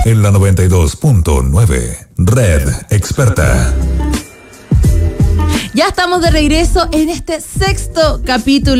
en la 92.9. Red Experta. Ya estamos de regreso en este sexto capítulo